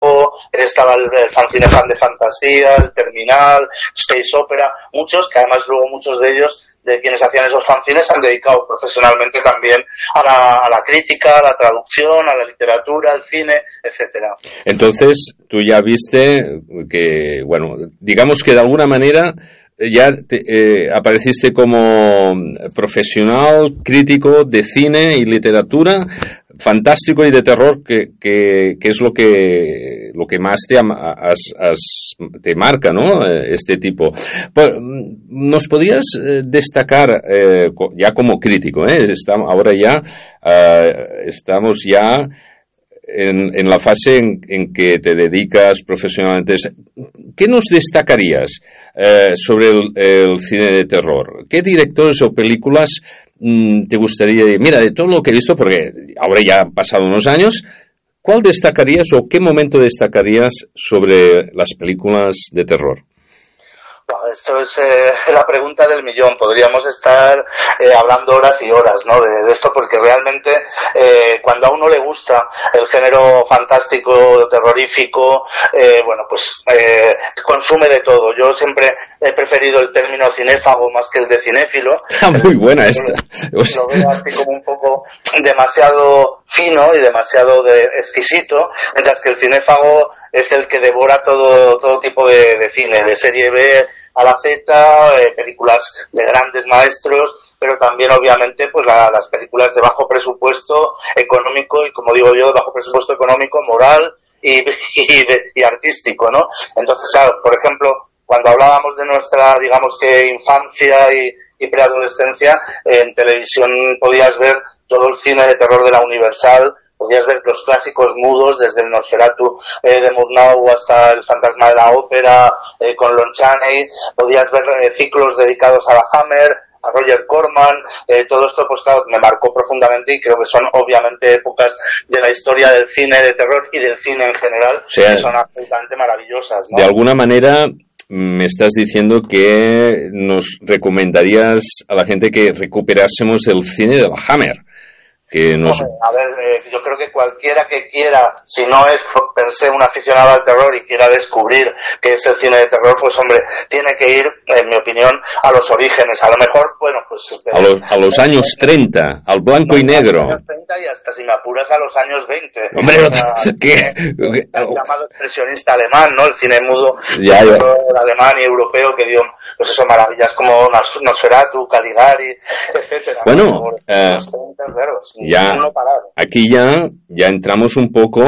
Tiempo, estaba el fanzine Fan de Fantasía, el Terminal, Space Opera, muchos, que además luego muchos de ellos, de quienes hacían esos fanzines, han dedicado profesionalmente también a la crítica, a la traducción, a la literatura, al cine, etcétera. Entonces, tú ya viste que, bueno, digamos que de alguna manera ya apareciste como profesional, crítico de cine y literatura, fantástico y de terror, que es lo que más te marca, ¿no? Este tipo. Pues, ¿nos podrías destacar, ya como crítico, ahora ya estamos ya en la fase en que te dedicas profesionalmente? ¿Qué nos destacarías sobre el cine de terror? ¿Qué directores o películas te gustaría? Mira, de todo lo que he visto, porque ahora ya han pasado unos años, ¿cuál destacarías o qué momento destacarías sobre las películas de terror? Esto es la pregunta del millón. Podríamos estar hablando horas y horas, ¿no? de esto, porque realmente cuando a uno le gusta el género fantástico, terrorífico, consume de todo. Yo siempre he preferido el término cinéfago más que el de cinéfilo. Muy buena esta. Lo veo así como un poco demasiado fino y demasiado exquisito, mientras que el cinéfago es el que devora todo tipo de cine, de serie B a la Z, películas de grandes maestros, pero también obviamente pues las películas de bajo presupuesto económico y, como digo yo, de bajo presupuesto económico, moral y artístico, ¿no? Entonces, claro, por ejemplo, cuando hablábamos de nuestra, digamos que infancia y preadolescencia, en televisión podías ver todo el cine de terror de la Universal, podías ver los clásicos mudos, desde el Nosferatu de Murnau hasta el Fantasma de la Ópera con Lon Chaney, podías ver ciclos dedicados a la Hammer, a Roger Corman, todo esto pues claro, me marcó profundamente y creo que son obviamente épocas de la historia del cine de terror y del cine en general, o sea, que son absolutamente maravillosas, ¿no? De alguna manera me estás diciendo que nos recomendarías a la gente que recuperásemos el cine de la Hammer. A ver, yo creo que cualquiera que quiera, si no es per se un aficionado al terror y quiera descubrir qué es el cine de terror, pues hombre, tiene que ir, en mi opinión, a los orígenes. A lo mejor, bueno, pues a los años 30, al blanco y negro. A los años 30 y hasta, si me apuras, a los años 20. Hombre, el llamado expresionista alemán, ¿no? El cine mudo alemán y europeo que dio, pues eso, maravillas como Nosferatu, Caligari, etcétera. Bueno, aquí ya entramos un poco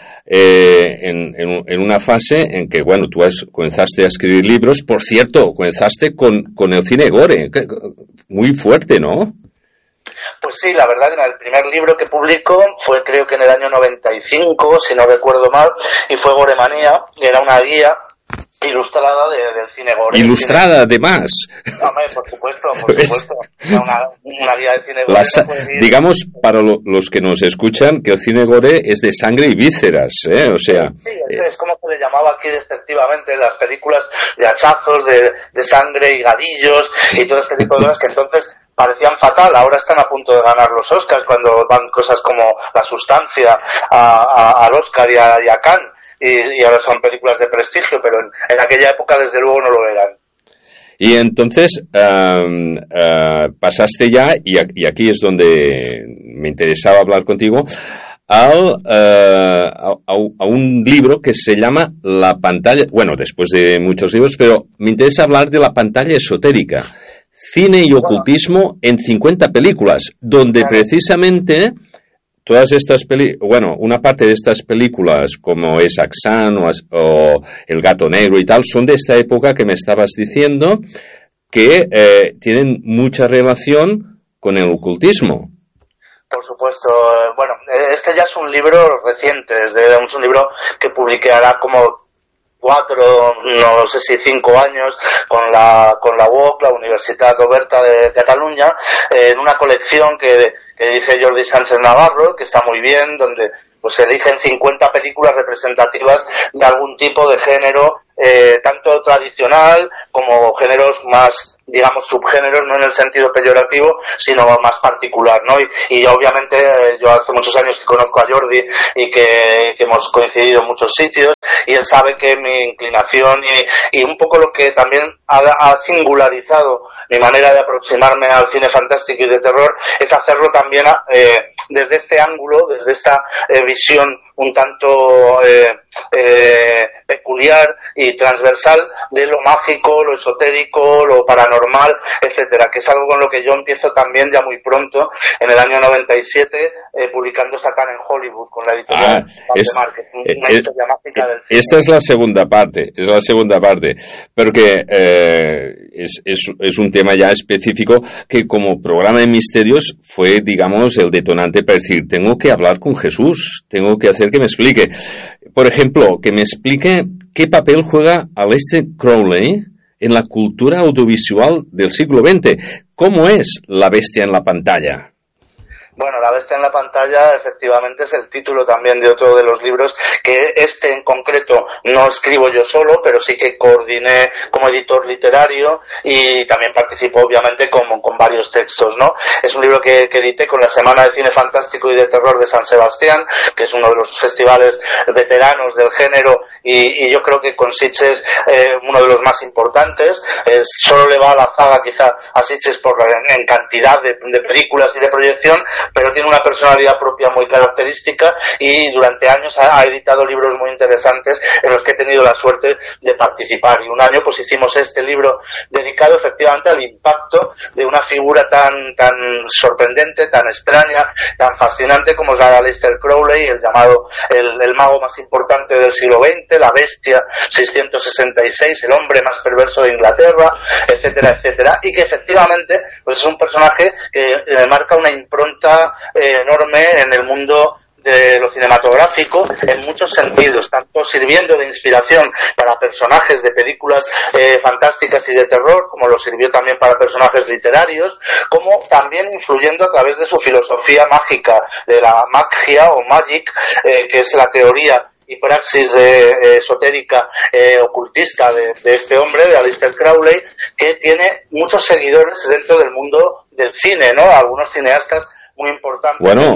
en una fase en que, bueno, tú comenzaste a escribir libros. Por cierto, comenzaste con el cine gore, muy fuerte, ¿no? Pues sí, la verdad, el primer libro que publicó fue, creo que en el año 95, si no recuerdo mal, y fue Goremanía, y era una guía ilustrada del cine gore. Ilustrada, además. Hombre, por supuesto. Una guía de cine gore. Digamos, para los que nos escuchan, que el cine gore es de sangre y vísceras, ¿eh? O sea... Sí, es como se le llamaba aquí despectivamente, las películas de hachazos, de sangre y gadillos y todo este tipo de cosas que entonces parecían fatal. Ahora están a punto de ganar los Oscars cuando van cosas como La Sustancia al Oscar y a Cannes. Y ahora son películas de prestigio, pero en aquella época desde luego no lo eran. Y entonces pasaste ya, y aquí es donde me interesaba hablar contigo, a un libro que se llama La pantalla, bueno, después de muchos libros, pero me interesa hablar de La pantalla esotérica, cine y ocultismo en 50 películas, donde precisamente... Todas estas una parte de estas películas, como es Axan o El Gato Negro y tal, son de esta época que me estabas diciendo que tienen mucha relación con el ocultismo. Por supuesto. Bueno, este ya es un libro reciente, es un libro que publiqué ahora como 4, no sé si 5 años, con la UOC, la Universitat Oberta de Cataluña, en una colección que dice Jordi Sánchez Navarro, que está muy bien, donde pues se eligen 50 películas representativas de algún tipo de género tanto tradicional como géneros más, digamos, subgéneros, no en el sentido peyorativo, sino más particular, ¿no? Y obviamente yo hace muchos años que conozco a Jordi y que hemos coincidido en muchos sitios, y él sabe que mi inclinación y un poco lo que también ha singularizado mi manera de aproximarme al cine fantástico y de terror es hacerlo también desde este ángulo, desde esta visión un tanto peculiar y transversal de lo mágico, lo esotérico, lo paranormal, etcétera, que es algo con lo que yo empiezo también ya muy pronto, en el año 97, publicando Satán en Hollywood con la editorial Market, una historia mágica del cine. Esta es la segunda parte, porque es un tema ya específico que como programa de misterios fue, digamos, el detonante para decir, tengo que hablar con Jesús, tengo que hacer que me explique. Por ejemplo, que me explique qué papel juega Aleister Crowley en la cultura audiovisual del siglo XX. ¿Cómo es la bestia en la pantalla? Bueno, La bestia en la pantalla efectivamente es el título también de otro de los libros que en concreto no escribo yo solo, pero sí que coordiné como editor literario y también participo obviamente con varios textos, ¿no? Es un libro que edité con la Semana de Cine Fantástico y de Terror de San Sebastián, que es uno de los festivales veteranos del género y yo creo que con Sitges uno de los más importantes. Solo le va a la zaga quizá a Sitges en cantidad de películas y de proyección, pero tiene una personalidad propia muy característica y durante años ha editado libros muy interesantes en los que he tenido la suerte de participar. Y un año pues hicimos este libro dedicado efectivamente al impacto de una figura tan sorprendente, tan extraña, tan fascinante como es la de Aleister Crowley, el mago más importante del siglo XX, la bestia 666, el hombre más perverso de Inglaterra, etcétera, etcétera, y que efectivamente pues es un personaje que marca una impronta enorme en el mundo de lo cinematográfico en muchos sentidos, tanto sirviendo de inspiración para personajes de películas fantásticas y de terror, como lo sirvió también para personajes literarios, como también influyendo a través de su filosofía mágica, de la magia o magic, que es la teoría y praxis esotérica ocultista de este hombre, de Aleister Crowley, que tiene muchos seguidores dentro del mundo del cine, ¿no? Algunos cineastas muy importantes. Bueno,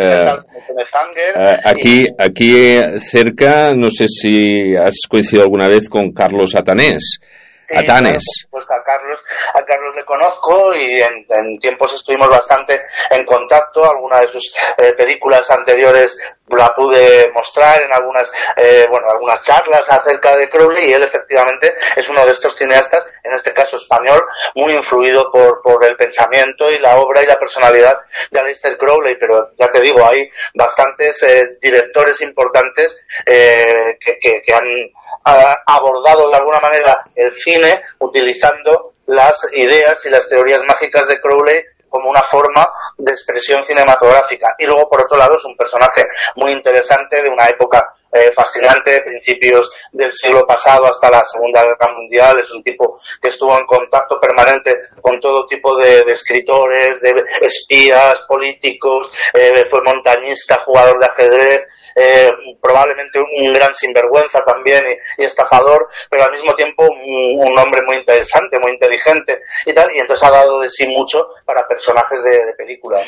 como aquí cerca, no sé si has coincidido alguna vez con Carlos Atanés. Sí, Atanes. Pues a Carlos le conozco y en tiempos estuvimos bastante en contacto. Alguna de sus películas anteriores la pude mostrar en algunas charlas acerca de Crowley, y él efectivamente es uno de estos cineastas, en este caso español, muy influido por el pensamiento y la obra y la personalidad de Aleister Crowley. Pero ya te digo, hay bastantes directores importantes que han abordado de alguna manera el cine utilizando las ideas y las teorías mágicas de Crowley como una forma de expresión cinematográfica. Y luego, por otro lado, es un personaje muy interesante de una época fascinante, principios del siglo pasado hasta la Segunda Guerra Mundial. Es un tipo que estuvo en contacto permanente con todo tipo de escritores, de espías, políticos, fue montañista, jugador de ajedrez, probablemente un gran sinvergüenza también y estafador, pero al mismo tiempo un hombre muy interesante, muy inteligente y tal, y entonces ha dado de sí mucho para personajes de película.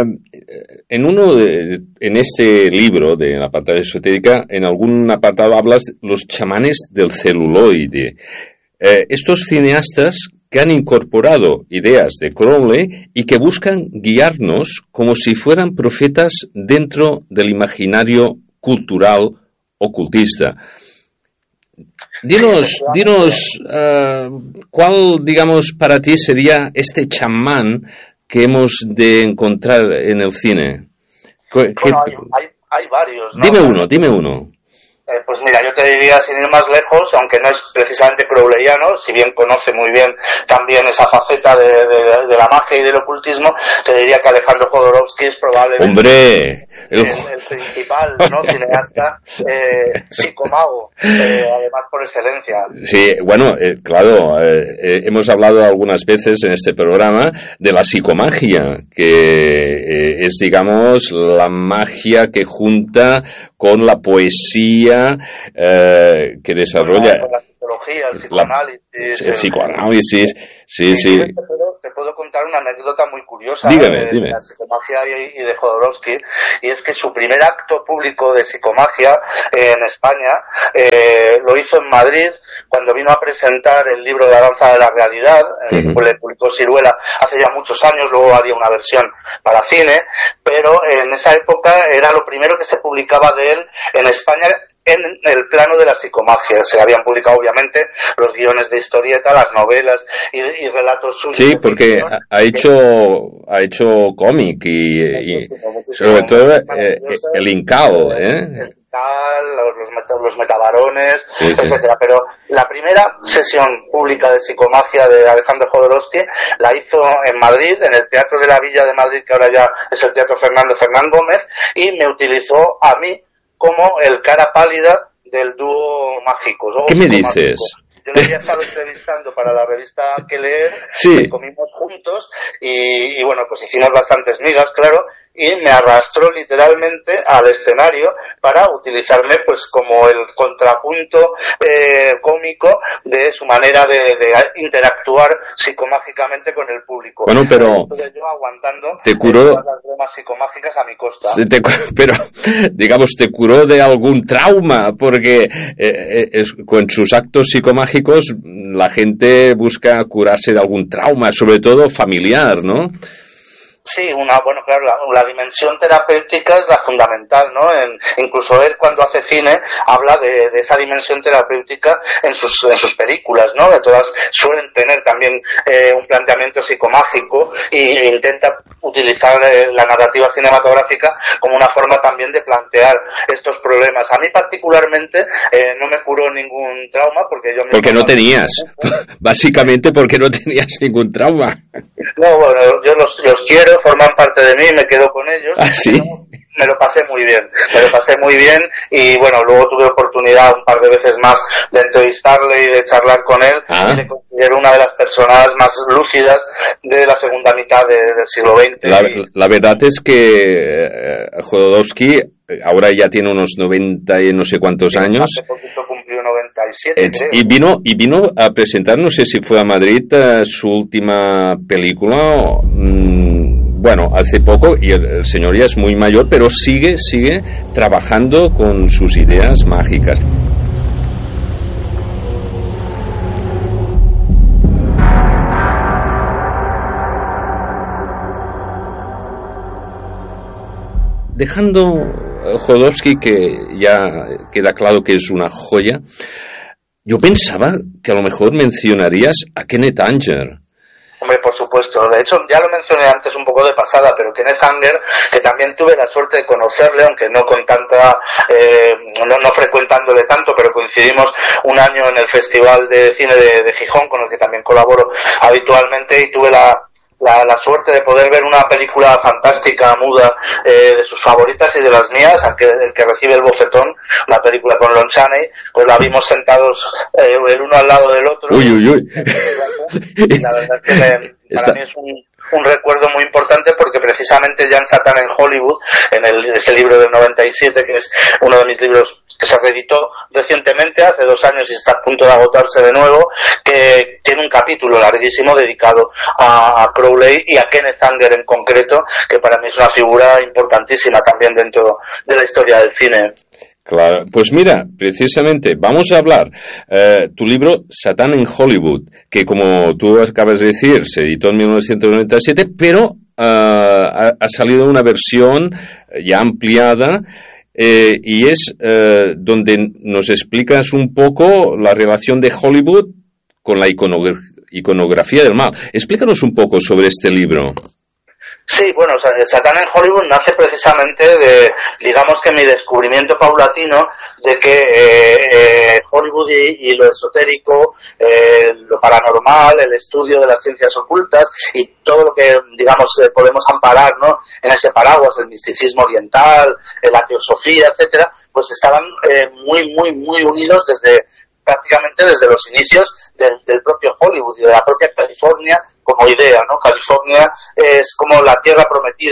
En este libro de la pantalla esotérica, en algún apartado hablas de los chamanes del celuloide. Estos cineastas que han incorporado ideas de Crowley y que buscan guiarnos como si fueran profetas dentro del imaginario cultural ocultista. Dinos, ¿cuál, digamos, para ti sería este chamán que hemos de encontrar en el cine? Bueno, hay varios, ¿no? Dime uno. Pues mira, yo te diría, sin ir más lejos, aunque no es precisamente crowleyano, si bien conoce muy bien también esa faceta de la magia y del ocultismo, te diría que Alejandro Jodorowsky es probablemente el principal, ¿no? Cineasta psicomago, además por excelencia. Sí, bueno, claro, hemos hablado algunas veces en este programa de la psicomagia, que es, digamos, la magia que junta con la poesía que desarrolla. psicología, el psicoanálisis. El psicoanálisis, sí. Te puedo contar una anécdota muy curiosa. Dígame. De la psicomagia y de Jodorowsky, y es que su primer acto público de psicomagia en España lo hizo en Madrid cuando vino a presentar el libro de La danza de la realidad, le publicó Siruela hace ya muchos años, luego haría una versión para cine, pero en esa época era lo primero que se publicaba de él en España en el plano de la psicomagia. Se habían publicado obviamente los guiones de historieta, las novelas y relatos suyos. Sí, porque ha hecho cómic y sobre todo el Incal, los metabarones, sí. etcétera. Pero la primera sesión pública de psicomagia de Alejandro Jodorowsky la hizo en Madrid, en el Teatro de la Villa de Madrid, que ahora ya es el Teatro Fernán Gómez, y me utilizó a mí como el cara pálida del dúo mágico. ¿Qué me dices? Yo lo había estado entrevistando para la revista Que Leer, sí. Comimos juntos y bueno, pues hicimos bastantes migas, claro, y me arrastró literalmente al escenario para utilizarme pues como el contrapunto cómico de su manera de interactuar psicomágicamente con el público. Bueno, pero yo aguantando te curó todas las bromas psicomágicas a mi costa. Pero digamos, te curó de algún trauma, porque con sus actos psicomágicos la gente busca curarse de algún trauma, sobre todo familiar, ¿no? Sí, claro, la dimensión terapéutica es la fundamental, ¿no? Incluso él, cuando hace cine, habla de esa dimensión terapéutica en sus películas, ¿no? Que todas suelen tener también un planteamiento psicomágico e intenta utilizar la narrativa cinematográfica como una forma también de plantear estos problemas. A mí particularmente no me curó ningún trauma porque yo... Porque no tenías, básicamente porque no tenías ningún trauma. No, bueno, yo los quiero, forman parte de mí, me quedo con ellos. ¿Ah, sí? Me lo pasé muy bien y bueno, luego tuve oportunidad un par de veces más de entrevistarle y de charlar con él y le considero una de las personas más lúcidas de la segunda mitad del siglo XX. La verdad es que Jodorowsky ahora ya tiene unos 90 y no sé cuántos años. Hace poquito cumplió 97, creo. Y vino a presentar, no sé si fue a Madrid, su última película, bueno, hace poco, y el señor ya es muy mayor, pero sigue trabajando con sus ideas mágicas. Dejando Jodorowsky, que ya queda claro que es una joya, yo pensaba que a lo mejor mencionarías a Kenneth Anger. Hombre, por supuesto. De hecho, ya lo mencioné antes un poco de pasada, pero Kenneth Anger, que también tuve la suerte de conocerle, aunque no con tanta, no frecuentándole tanto, pero coincidimos un año en el Festival de Cine de Gijón, con el que también colaboro habitualmente, y tuve la suerte de poder ver una película fantástica, muda, de sus favoritas y de las mías, el que recibe el bofetón, una película con Lon Chaney, pues la vimos sentados el uno al lado del otro. Uy. Y la verdad es que para mí es un recuerdo muy importante, porque precisamente Jan Satan en Hollywood, ese libro del 97, que es uno de mis libros que se reeditó recientemente, hace 2 años, y está a punto de agotarse de nuevo, que tiene un capítulo larguísimo dedicado a Crowley y a Kenneth Anger en concreto, que para mí es una figura importantísima también dentro de la historia del cine. Claro, pues mira, precisamente vamos a hablar tu libro Satán en Hollywood, que como tú acabas de decir, se editó en 1997, pero ha salido una versión ya ampliada, y es donde nos explicas un poco la relación de Hollywood con la iconografía del mal. Explícanos un poco sobre este libro. Sí, bueno, Satán en Hollywood nace precisamente de, digamos que mi descubrimiento paulatino de que Hollywood y lo esotérico, lo paranormal, el estudio de las ciencias ocultas y todo lo que, digamos, podemos amparar, ¿no?, en ese paraguas, el misticismo oriental, la teosofía, etcétera, pues estaban muy unidos prácticamente desde los inicios del propio Hollywood y de la propia California como idea, ¿no? California es como la tierra prometida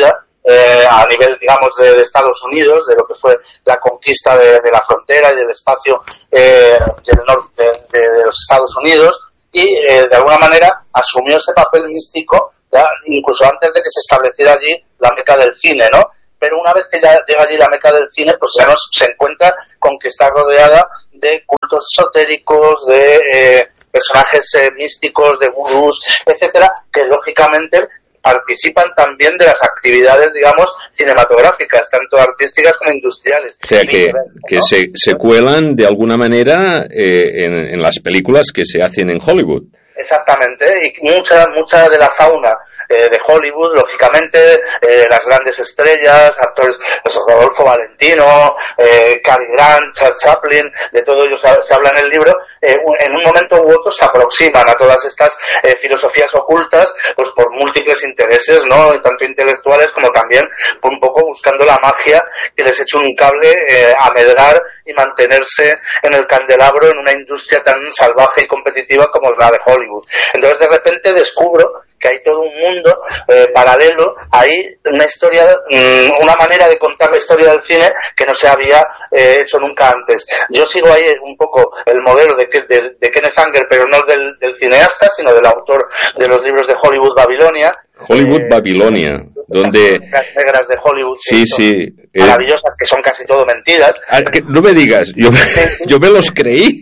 a nivel, digamos, de Estados Unidos, de lo que fue la conquista de la frontera y del espacio del norte de los Estados Unidos, y de alguna manera asumió ese papel místico ya, incluso antes de que se estableciera allí la meca del cine, ¿no? Pero una vez que ya llega allí la meca del cine, pues ya se encuentra con que está rodeada de cultos esotéricos, de personajes místicos, de gurús, etcétera, que lógicamente participan también de las actividades, digamos, cinematográficas, tanto artísticas como industriales. O sea, que ¿no? se cuelan de alguna manera en las películas que se hacen en Hollywood. Exactamente, y mucha de la fauna de Hollywood, lógicamente, las grandes estrellas, actores, pues Rodolfo Valentino, Cary Grant, Charles Chaplin, de todo ello se habla en el libro, en un momento u otro se aproximan a todas estas filosofías ocultas, pues por múltiples intereses, ¿no? Tanto intelectuales como también un poco buscando la magia que les eche un cable a medrar y mantenerse en el candelabro en una industria tan salvaje y competitiva como la de Hollywood. Entonces de repente descubro que hay todo un mundo paralelo, hay una historia, una manera de contar la historia del cine que no se había hecho nunca antes. Yo sigo ahí un poco el modelo de Kenneth Anger, pero no del cineasta, sino del autor de los libros de Hollywood Babilonia. Babilonia, donde las negras de Hollywood, sí, maravillosas, que son casi todo mentiras. No me digas, yo me los creí.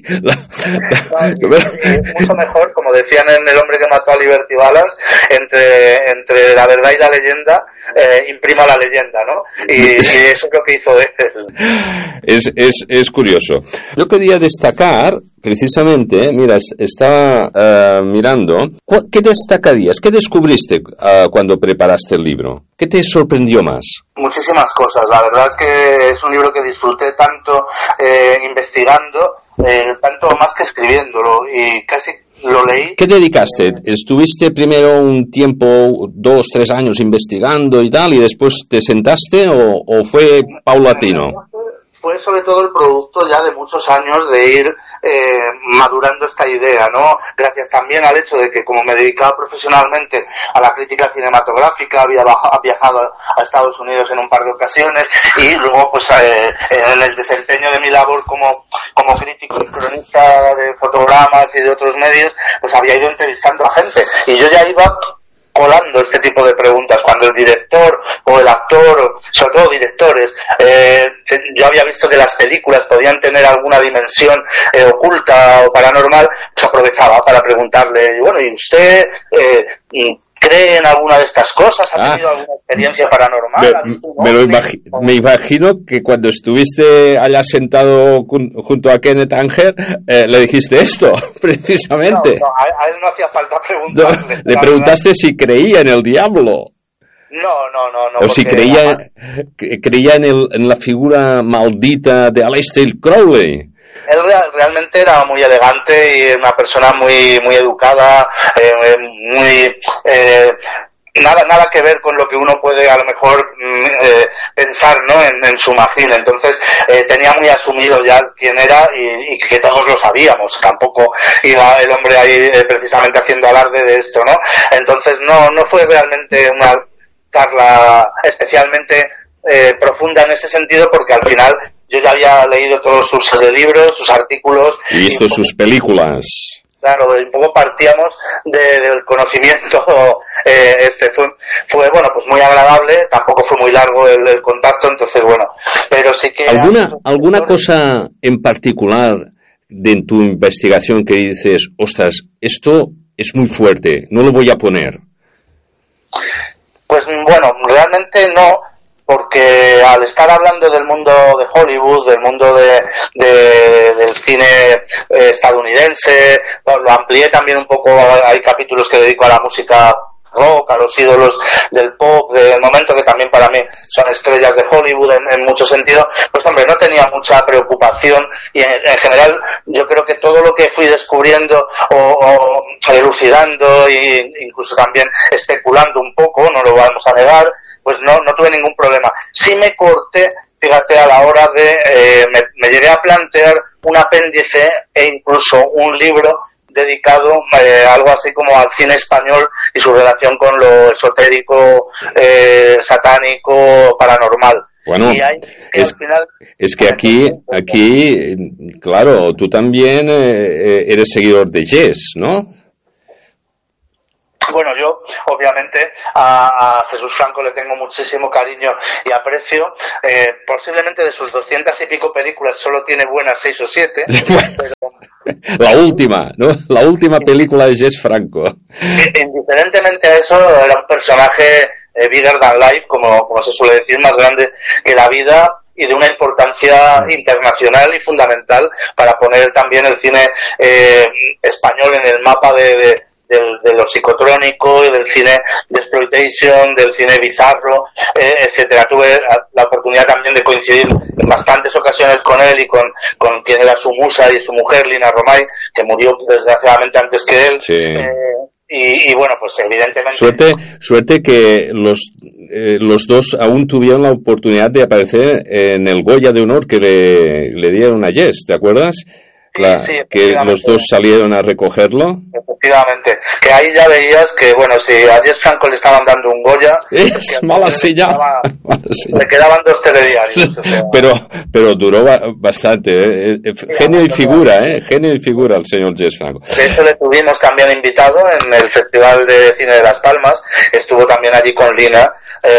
Mucho mejor, como decían en El hombre que mató a Liberty Balance, entre la verdad y la leyenda, imprima la leyenda, ¿no? Y eso es lo que hizo él. Es curioso. Yo quería destacar, precisamente, mira, estaba mirando, ¿qué destacarías? ¿Qué descubriste cuando preparaste el libro? ¿Qué te sorprendió más? Muchísimas cosas. La verdad es que es un libro que disfruté tanto investigando, tanto más que escribiéndolo, y casi lo leí. ¿Qué dedicaste? ¿Estuviste primero un tiempo, 2, 3 años investigando y tal, y después te sentaste, o fue paulatino? Fue sobre todo el producto ya de muchos años de ir madurando esta idea, ¿no? Gracias también al hecho de que, como me dedicaba profesionalmente a la crítica cinematográfica, había viajado a Estados Unidos en un par de ocasiones, y luego pues en el desempeño de mi labor como crítico y cronista de fotogramas y de otros medios, pues había ido entrevistando a gente, y yo ya iba colando este tipo de preguntas cuando el director o el actor, sobre todo directores, yo había visto que las películas podían tener alguna dimensión oculta o paranormal, pues aprovechaba para preguntarle, bueno, ¿y usted cree en alguna de estas cosas? ¿Ha tenido alguna experiencia paranormal? Me imagino que cuando estuviste allá sentado junto a Kenneth Anger, le dijiste esto, precisamente. No, a él no hacía falta preguntarle. Le preguntaste si creía en el diablo. No. O si creía en la figura maldita de Aleister Crowley. Él realmente era muy elegante y una persona muy educada, nada que ver con lo que uno puede a lo mejor pensar, ¿no? en su magín. Entonces tenía muy asumido ya quién era, y que todos lo sabíamos. Tampoco iba el hombre ahí precisamente haciendo alarde de esto, ¿no? Entonces no fue realmente una charla especialmente profunda en ese sentido, porque al final yo ya había leído todos sus libros, sus artículos. Y visto sus películas. Claro, un poco partíamos del conocimiento. Fue bueno, pues muy agradable. Tampoco fue muy largo el contacto, entonces bueno. Pero sí que ¿Alguna cosa en particular de tu investigación que dices, ostras, esto es muy fuerte, no lo voy a poner? Pues bueno, realmente no. Porque al estar hablando del mundo de Hollywood, del mundo del cine estadounidense, lo amplié también un poco. Hay capítulos que dedico a la música rock, a los ídolos del pop del momento, que también para mí son estrellas de Hollywood en mucho sentido. Pues hombre, no tenía mucha preocupación, y en general yo creo que todo lo que fui descubriendo o elucidando, e incluso también especulando un poco, no lo vamos a negar, pues no tuve ningún problema. Sí me corté, fíjate, a la hora de... me llegué a plantear un apéndice e incluso un libro dedicado algo así como al cine español y su relación con lo esotérico, satánico, paranormal. Bueno, es que aquí, claro, tú también eres seguidor de Yes, ¿no? Bueno, yo obviamente a Jesús Franco le tengo muchísimo cariño y aprecio. Posiblemente de sus 200 y pico películas solo tiene buenas 6 o 7. Pero... La última, ¿no? La última película de Jess Franco. Indiferentemente a eso, era un personaje bigger than life, como se suele decir, más grande que la vida, y de una importancia internacional y fundamental para poner también el cine español en el mapa de lo psicotrónico y del cine de exploitation, del cine bizarro, etcétera. Tuve la oportunidad también de coincidir en bastantes ocasiones con él y con quien era su musa y su mujer, Lina Romay, que murió desgraciadamente antes que él. Sí. Y bueno, pues evidentemente... Suerte que los dos aún tuvieron la oportunidad de aparecer en el Goya de Honor que le dieron a Yes, ¿te acuerdas? Sí, que los dos salieron a recogerlo. Efectivamente, que ahí ya veías que, bueno, si a Jess Franco le estaban dando un Goya, es mala señal. Le quedaban 2 telediarios. O sea, pero duró bastante. Genio y figura, genio y figura el señor Jess Franco. De hecho, le tuvimos también invitado en el Festival de Cine de Las Palmas. Estuvo también allí con Lina,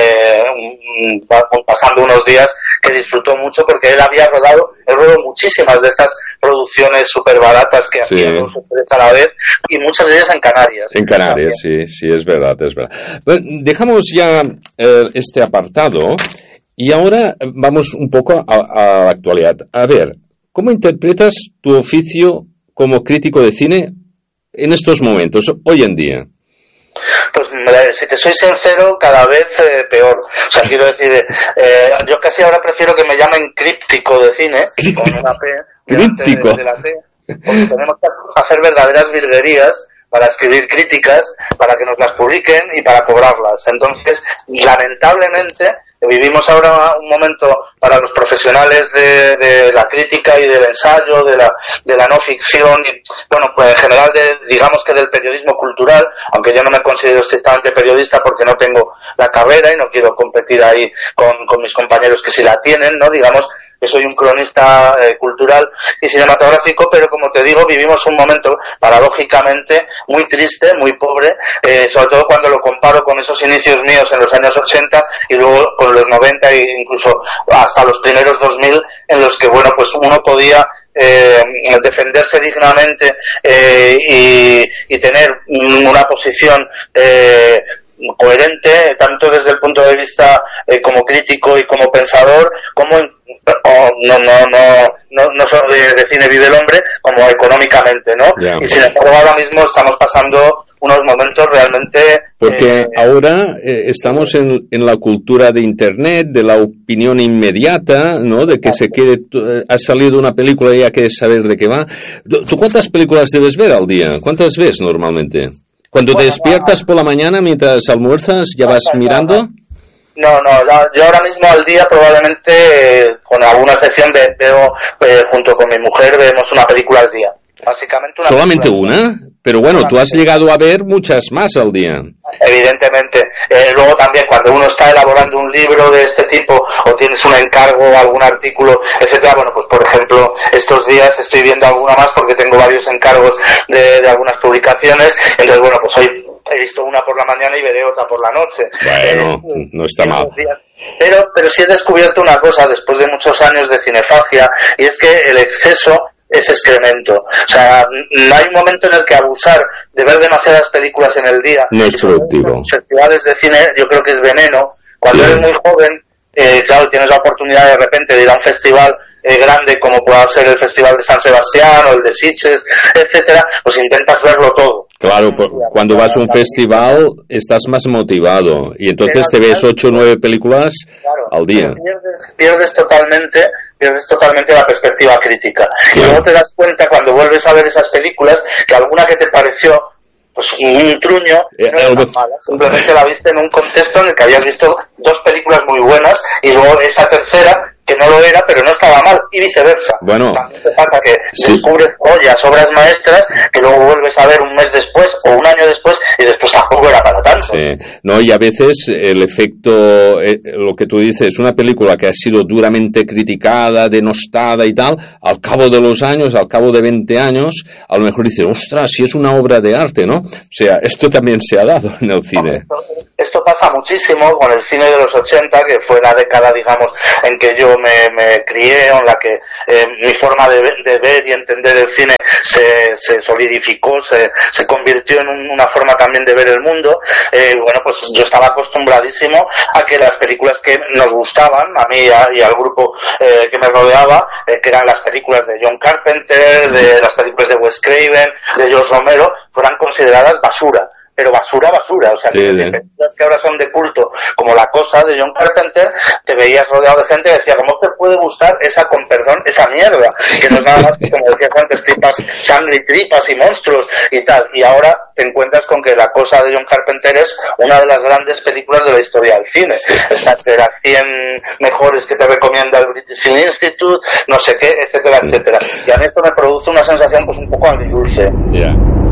pasando unos días que disfrutó mucho porque él rodó muchísimas de estas producciones súper baratas que hacían los hoteles a la vez, y muchas de ellas en Canarias. En Canarias, sí, es verdad. Bueno, dejamos ya este apartado y ahora vamos un poco a la actualidad. A ver, ¿cómo interpretas tu oficio como crítico de cine en estos momentos, hoy en día? Pues si te soy sincero, cada vez peor. O sea, quiero decir, yo casi ahora prefiero que me llamen críptico de cine, con una P, críptico de la T, porque tenemos que hacer verdaderas virguerías para escribir críticas, para que nos las publiquen y para cobrarlas. Entonces, lamentablemente, vivimos ahora un momento para los profesionales de la crítica y del ensayo, de la no ficción, y bueno, pues en general digamos que del periodismo cultural, aunque yo no me considero estrictamente periodista porque no tengo la carrera y no quiero competir ahí con mis compañeros que sí la tienen, ¿no? Digamos que soy un cronista cultural y cinematográfico, pero como te digo, vivimos un momento paradójicamente muy triste, muy pobre, sobre todo cuando lo comparo con esos inicios míos en los años 80 y luego con los 90 e incluso hasta los primeros 2000, en los que, bueno, pues uno podía defenderse dignamente y tener una posición coherente, tanto desde el punto de vista como crítico y como pensador, como no solo de cine vive el hombre, como económicamente, ¿no? Yeah. Y sin embargo ahora mismo estamos pasando unos momentos realmente... Porque ahora estamos en la cultura de Internet, de la opinión inmediata, ¿no? De que ha salido una película y ya quieres saber de qué va. ¿Tú cuántas películas debes ver al día? ¿Cuántas ves normalmente? Cuando te despiertas por la mañana mientras almuerzas, ¿ya vas mirando? No, yo ahora mismo al día probablemente, con alguna excepción, veo junto con mi mujer, vemos una película al día. Básicamente una. ¿Solamente una? Pero bueno, tú has llegado a ver muchas más al día. Evidentemente. Luego también cuando uno está elaborando un libro de este tipo o tienes un encargo, algún artículo, etcétera, bueno, pues por ejemplo, estos días estoy viendo alguna más porque tengo varios encargos de algunas publicaciones. Entonces, bueno, pues hoy he visto una por la mañana y veré otra por la noche. Bueno, no está mal. Pero sí he descubierto una cosa después de muchos años de cinefagia, y es que el exceso es excremento. O sea, no hay un momento en el que abusar de ver demasiadas películas en el día. No es productivo. Los festivales de cine yo creo que es veneno. Cuando eres muy joven, claro, tienes la oportunidad de repente de ir a un festival grande como pueda ser el Festival de San Sebastián o el de Sitges, etcétera, pues intentas verlo todo. Claro, cuando vas a un festival estás más motivado y entonces te ves 8 o 9 películas al día. Pierdes totalmente la perspectiva crítica. Y luego te das cuenta cuando vuelves a ver esas películas que alguna que te pareció pues un truño, no es tan mala. Simplemente la viste en un contexto en el que habías visto 2 películas muy buenas y luego esa tercera que no lo era, pero no estaba mal, y viceversa. Bueno, también te pasa que descubres joyas, obras maestras, que luego vuelves a ver un mes después o un año después, y después tampoco era para tanto. Sí. No, y a veces el efecto, lo que tú dices, una película que ha sido duramente criticada, denostada y tal, al cabo de los años, al cabo de 20 años, a lo mejor dices, ostras, si es una obra de arte, ¿no? O sea, esto también se ha dado en el cine. Esto pasa muchísimo con el cine de los 80, que fue la década, digamos, en que yo me crié, en la que mi forma de ver y entender el cine se solidificó, se convirtió en una forma también de ver el mundo. Bueno, pues yo estaba acostumbradísimo a que las películas que nos gustaban, a mí y al grupo que me rodeaba, que eran las películas de John Carpenter, de las películas de Wes Craven, de George Romero, fueran consideradas basura. Pero basura, o sea, sí, que películas que ahora son de culto, como La Cosa de John Carpenter, te veías rodeado de gente que decía, ¿cómo te puede gustar esa, con perdón, esa mierda? Que no es nada más que, como decías antes, tripas, sangre y tripas y monstruos y tal. Y ahora te encuentras con que La Cosa de John Carpenter es una de las grandes películas de la historia del cine. O sea, de las 100 mejores que te recomienda el British Film Institute, no sé qué, etcétera, etcétera. Y a mí esto me produce una sensación pues un poco agridulce. Yeah.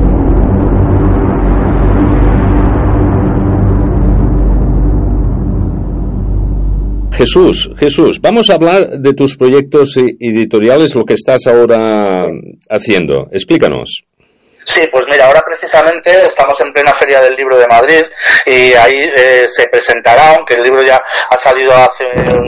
Jesús, vamos a hablar de tus proyectos editoriales, lo que estás ahora haciendo. Explícanos. Sí, pues mira, ahora precisamente estamos en plena Feria del Libro de Madrid y ahí se presentará, aunque el libro ya ha salido hace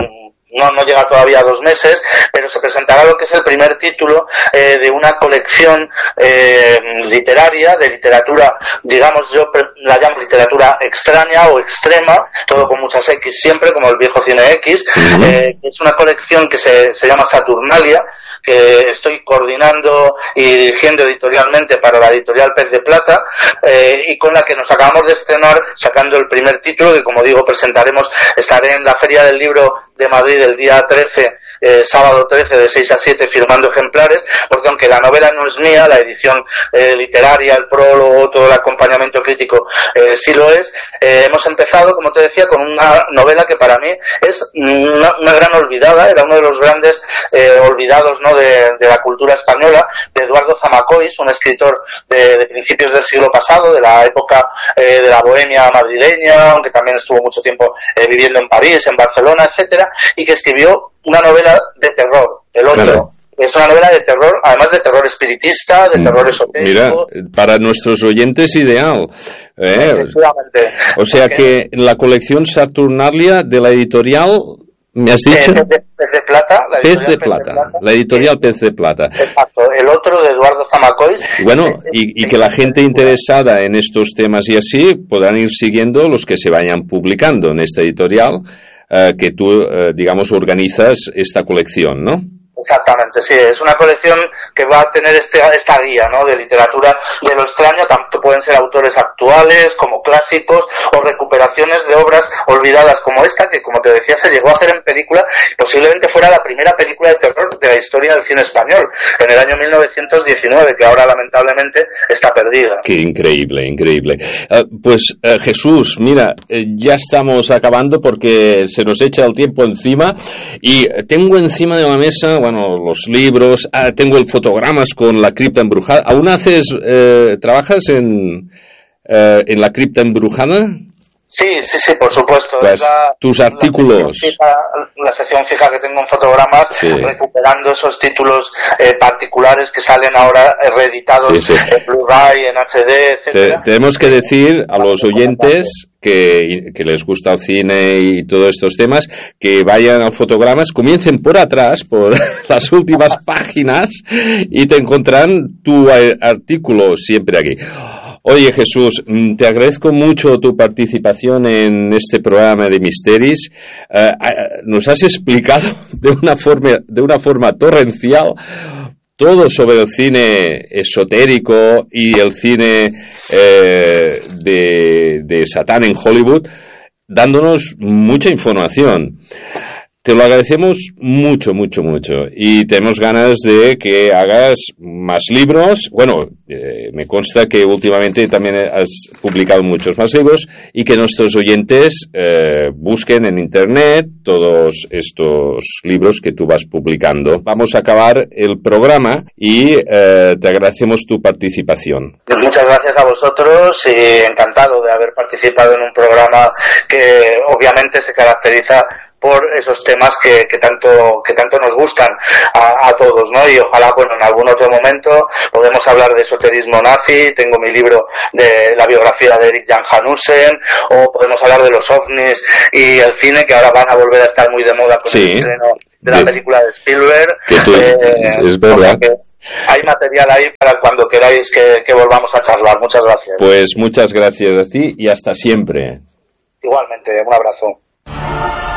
no llega todavía a 2 meses, pero se presentará lo que es el primer título de una colección literaria, de literatura, digamos, yo la llamo literatura extraña o extrema, todo con muchas X siempre, como el viejo cine X, que es una colección que se llama Saturnalia, que estoy coordinando y dirigiendo editorialmente para la editorial Pez de Plata, y con la que nos acabamos de estrenar sacando el primer título, que como digo estaré en la Feria del Libro de Madrid el día 13, sábado 13 de 6 a 7 firmando ejemplares, porque aunque la novela no es mía, la edición literaria, el prólogo, todo el acompañamiento crítico sí lo es. Hemos empezado, como te decía, con una novela que para mí es una gran olvidada, era uno de los grandes olvidados, ¿no?, de la cultura española, de Eduardo Zamacois, un escritor de principios del siglo pasado, de la época de la bohemia madrileña, aunque también estuvo mucho tiempo viviendo en París, en Barcelona, etcétera, y que escribió una novela de terror, El Otro. Claro. Es una novela de terror, además de terror espiritista, de terror esotérico. Mira, para nuestros oyentes ideal. Efectivamente. O sea que la colección Saturnalia de la editorial, ¿me has dicho? Pez de Plata. La editorial Pez de Plata. Exacto. El Otro de Eduardo Zamacois. Bueno, y que la gente interesada en estos temas y así podrán ir siguiendo los que se vayan publicando en esta editorial, que tú, digamos, organizas esta colección, ¿no? Exactamente, sí, es una colección que va a tener esta guía, ¿no?, de literatura de lo extraño. Tanto pueden ser autores actuales como clásicos o recuperaciones de obras olvidadas como esta, que como te decía se llegó a hacer en película, posiblemente fuera la primera película de terror de la historia del cine español, en el año 1919, que ahora lamentablemente está perdida. Qué increíble. Jesús, mira, ya estamos acabando porque se nos echa el tiempo encima y tengo encima de la mesa, bueno, los libros, tengo el fotogramas con la cripta embrujada. ¿Aún trabajas en la cripta embrujada? Sí, por supuesto. Pues, tus artículos. La sección fija que tengo en fotogramas, sí, recuperando esos títulos particulares que salen ahora reeditados en Blu-ray, en HD, etcétera. Tenemos que decir a los oyentes que les gusta el cine y todos estos temas, que vayan a fotogramas, comiencen por atrás, por las últimas páginas, y te encontrarán tu artículo siempre aquí. Oye, Jesús, te agradezco mucho tu participación en este programa de Misteris. Nos has explicado de una forma torrencial todo sobre el cine esotérico y el cine de Satán en Hollywood, dándonos mucha información. te lo agradecemos mucho, mucho, mucho. Y tenemos ganas de que hagas más libros. Bueno, me consta que últimamente también has publicado muchos más libros y que nuestros oyentes busquen en Internet todos estos libros que tú vas publicando. Vamos a acabar el programa y te agradecemos tu participación. Muchas gracias a vosotros y encantado de haber participado en un programa que obviamente se caracteriza por esos temas que tanto nos gustan a todos, ¿no? Y ojalá, bueno, en algún otro momento podemos hablar de esoterismo nazi, tengo mi libro de la biografía de Eric Jan Hanussen, o podemos hablar de los ovnis y el cine, que ahora van a volver a estar muy de moda con el estreno de la película de Spielberg. Es verdad. Hay material ahí para cuando queráis que volvamos a charlar. Muchas gracias. Pues muchas gracias a ti y hasta siempre. Igualmente, un abrazo.